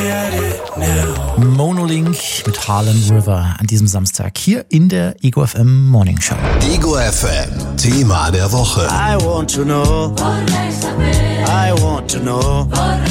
Monolink mit Harlem River an diesem Samstag hier in der Ego FM Morning Show. Ego FM, Thema der Woche. I want to know. I want to know.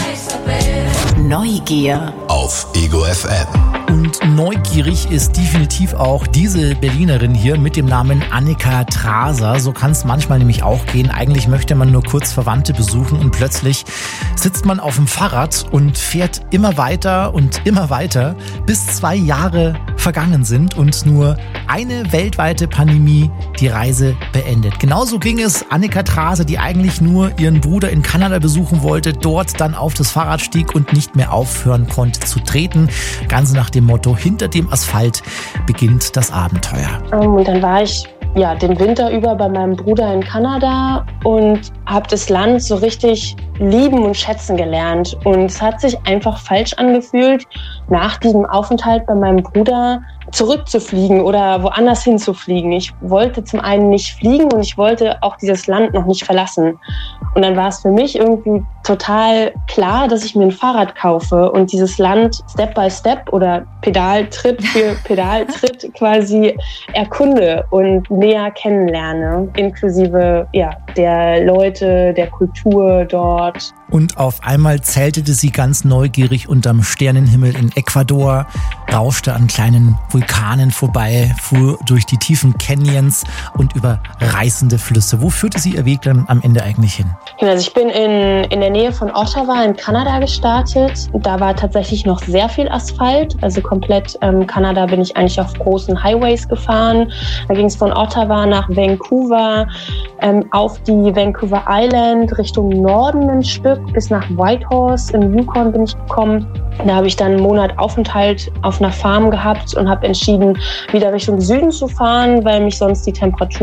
Neugier Auf Ego FM. Und neugierig ist definitiv auch diese Berlinerin hier mit dem Namen Annika Traser. So kann es manchmal nämlich auch gehen. Eigentlich möchte man nur kurz Verwandte besuchen und plötzlich sitzt man auf dem Fahrrad und fährt immer weiter und immer weiter, bis 2 Jahre vergangen sind und nur eine weltweite Pandemie die Reise beendet. Genauso ging es Annika Traser, die eigentlich nur ihren Bruder in Kanada besuchen wollte, dort dann auf das Fahrrad stieg und nicht mehr aufhören konnte zu treten. Ganz nach dem Motto, hinter dem Asphalt beginnt das Abenteuer. Und dann war ich den Winter über bei meinem Bruder in Kanada und habe das Land so richtig lieben und schätzen gelernt. Und es hat sich einfach falsch angefühlt, nach diesem Aufenthalt bei meinem Bruder zurückzufliegen oder woanders hinzufliegen. Ich wollte zum einen nicht fliegen und ich wollte auch dieses Land noch nicht verlassen. Und dann war es für mich irgendwie total klar, dass ich mir ein Fahrrad kaufe und dieses Land Step by Step oder Pedaltritt für Pedaltritt quasi erkunde und näher kennenlerne, inklusive der Leute, der Kultur dort. Und auf einmal zeltete sie ganz neugierig unterm Sternenhimmel in Ecuador, rauschte an kleinen Vulkanen vorbei, fuhr durch die tiefen Canyons und über reißende Flüsse. Wo führte sie ihr Weg dann am Ende eigentlich hin? Also ich bin in der Nähe von Ottawa in Kanada gestartet. Da war tatsächlich noch sehr viel Asphalt. Also komplett Kanada bin ich eigentlich auf großen Highways gefahren. Da ging es von Ottawa nach Vancouver, auf die Vancouver Island Richtung Norden ein Stück, bis nach Whitehorse im Yukon bin ich gekommen. Da habe ich dann einen Monat Aufenthalt auf einer Farm gehabt und habe entschieden, wieder Richtung Süden zu fahren, weil mich sonst die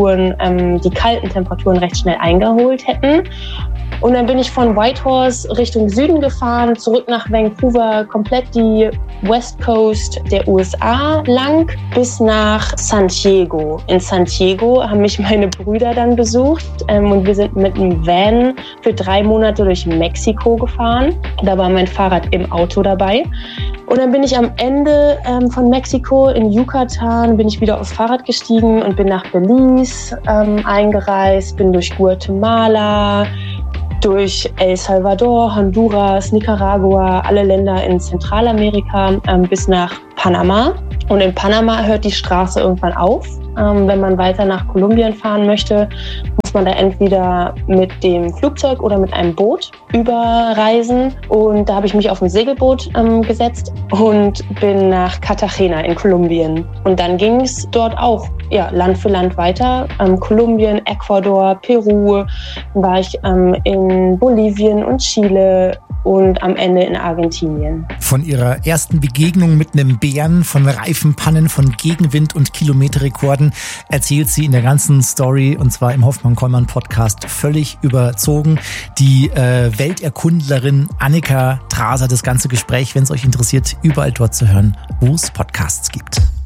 kalten Temperaturen recht schnell eingeholt hätten. Und dann bin ich von Whitehorse Richtung Süden gefahren, zurück nach Vancouver, komplett die West Coast der USA lang, bis nach San Diego. In San Diego haben mich meine Brüder dann besucht und wir sind mit einem Van für 3 Monate durch Mexiko gefahren. Da war mein Fahrrad im Auto dabei. Und dann bin ich am Ende von Mexiko in Yucatan, bin ich wieder aufs Fahrrad gestiegen und bin nach Belize eingereist, bin durch Guatemala, durch El Salvador, Honduras, Nicaragua, alle Länder in Zentralamerika bis nach Panama. Und in Panama hört die Straße irgendwann auf. Wenn man weiter nach Kolumbien fahren möchte, muss man da entweder mit dem Flugzeug oder mit einem Boot überreisen. Und da habe ich mich auf ein Segelboot gesetzt und bin nach Cartagena in Kolumbien. Und dann ging es dort auch Land für Land weiter. Kolumbien, Ecuador, Peru, dann war ich in Bolivien und Chile und am Ende in Argentinien. Von ihrer ersten Begegnung mit einem Bären, von Reifenpannen, von Gegenwind und Kilometerrekorden erzählt sie in der ganzen Story, und zwar im Hoffmann-Kollmann-Podcast, völlig überzogen. Die Welterkundlerin Annika Traser, das ganze Gespräch, wenn es euch interessiert, überall dort zu hören, wo es Podcasts gibt.